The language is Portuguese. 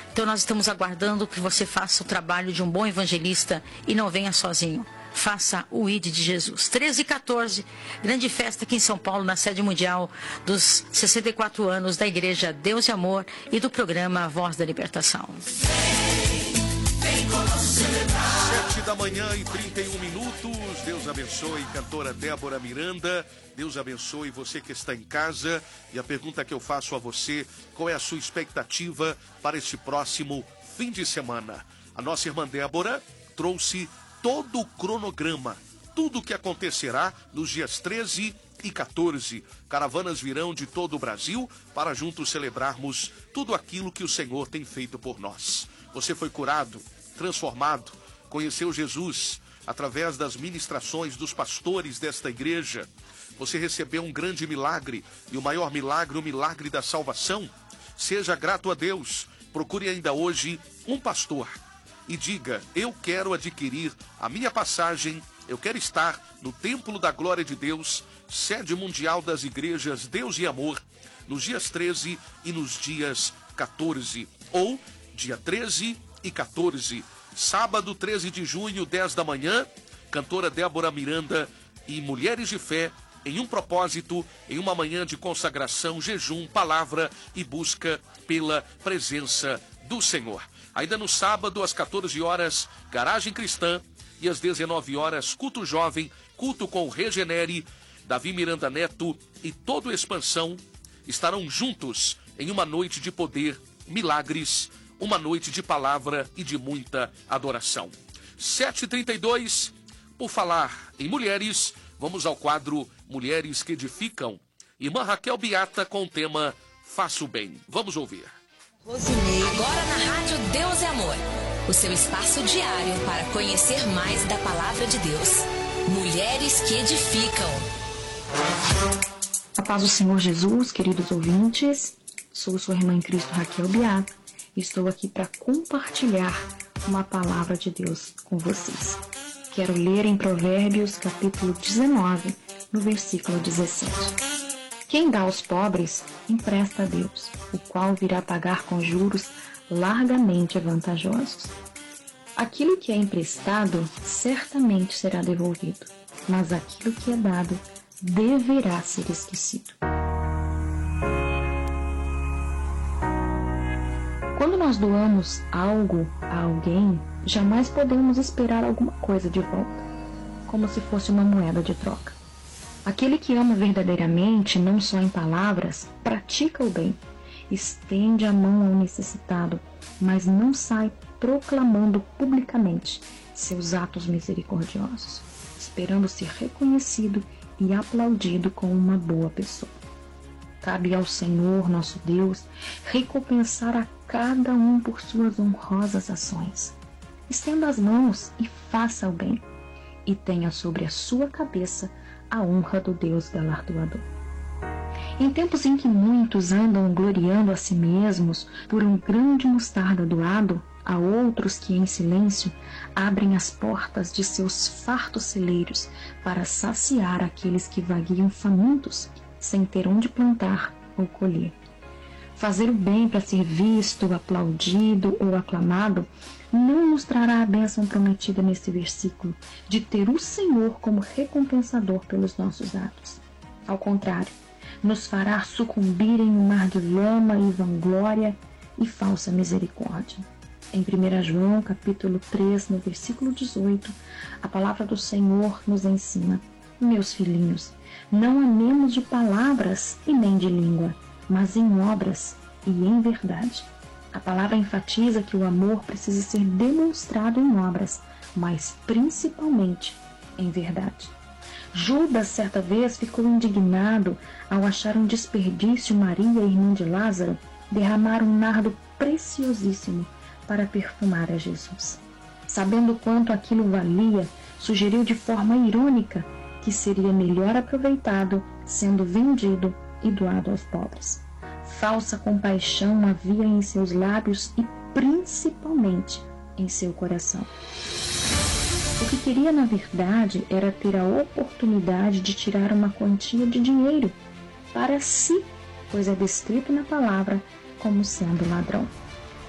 Então nós estamos aguardando que você faça o trabalho de um bom evangelista e não venha sozinho. Faça o ID de Jesus. 13 e 14, grande festa aqui em São Paulo, na sede mundial dos 64 anos da Igreja Deus e Amor e do programa Voz da Libertação. Vem conosco celebrar. 7 da manhã e 31 minutos. Deus abençoe, cantora Débora Miranda. Deus abençoe você que está em casa. E a pergunta que eu faço a você: qual é a sua expectativa para este próximo fim de semana? A nossa irmã Débora trouxe todo o cronograma, tudo o que acontecerá nos dias 13 e 14. Caravanas virão de todo o Brasil para juntos celebrarmos tudo aquilo que o Senhor tem feito por nós. Você foi curado, transformado, conheceu Jesus através das ministrações dos pastores desta igreja. Você recebeu um grande milagre, e o maior milagre, o milagre da salvação. Seja grato a Deus. Procure ainda hoje um pastor e diga: eu quero adquirir a minha passagem, eu quero estar no Templo da Glória de Deus, sede mundial das igrejas Deus e Amor, nos dias 13 e nos dias 14. Ou dia 13 e 14, sábado 13 de junho, 10 da manhã, cantora Débora Miranda e Mulheres de Fé, em um propósito, em uma manhã de consagração, jejum, palavra e busca pela presença do Senhor. Ainda no sábado, às 14 horas, Garagem Cristã, e às 19 horas, culto jovem, culto com Regenere, Davi Miranda Neto e todo Expansão estarão juntos em uma noite de poder, milagres, uma noite de palavra e de muita adoração. 7h32, por falar em mulheres, vamos ao quadro Mulheres que Edificam. Irmã Raquel Beata com o tema Faça o Bem. Vamos ouvir. Agora na Rádio Deus e Amor, o seu espaço diário para conhecer mais da Palavra de Deus. Mulheres que Edificam. A paz do Senhor Jesus, queridos ouvintes. Sou sua irmã em Cristo, Raquel Beata, e estou aqui para compartilhar uma palavra de Deus com vocês. Quero ler em Provérbios, capítulo 19, no versículo 17. Quem dá aos pobres, empresta a Deus, o qual virá pagar com juros largamente vantajosos. Aquilo que é emprestado certamente será devolvido, mas aquilo que é dado deverá ser esquecido. Quando nós doamos algo a alguém, jamais podemos esperar alguma coisa de volta, como se fosse uma moeda de troca. Aquele que ama verdadeiramente, não só em palavras, pratica o bem, estende a mão ao necessitado, mas não sai proclamando publicamente seus atos misericordiosos, esperando ser reconhecido e aplaudido como uma boa pessoa. Cabe ao Senhor, nosso Deus, recompensar a cada um por suas honrosas ações. Estenda as mãos e faça o bem, e tenha sobre a sua cabeça a honra do Deus galardoador. Em tempos em que muitos andam gloriando a si mesmos por um grão de mostarda doado, há outros que em silêncio abrem as portas de seus fartos celeiros para saciar aqueles que vagueiam famintos, sem ter onde plantar ou colher. Fazer o bem para ser visto, aplaudido ou aclamado não nos trará a bênção prometida neste versículo, de ter o Senhor como recompensador pelos nossos atos. Ao contrário, nos fará sucumbir em um mar de lama e vanglória e falsa misericórdia. Em 1 João, capítulo 3, no versículo 18, a palavra do Senhor nos ensina: meus filhinhos, não amemos de palavras e nem de língua, mas em obras e em verdade. A palavra enfatiza que o amor precisa ser demonstrado em obras, mas principalmente em verdade. Judas, certa vez, ficou indignado ao achar um desperdício Maria, irmã de Lázaro, derramar um nardo preciosíssimo para perfumar a Jesus. Sabendo quanto aquilo valia, sugeriu de forma irônica que seria melhor aproveitado sendo vendido e doado aos pobres. Falsa compaixão havia em seus lábios e principalmente em seu coração. O que queria, na verdade, era ter a oportunidade de tirar uma quantia de dinheiro para si, pois é descrito na palavra como sendo ladrão.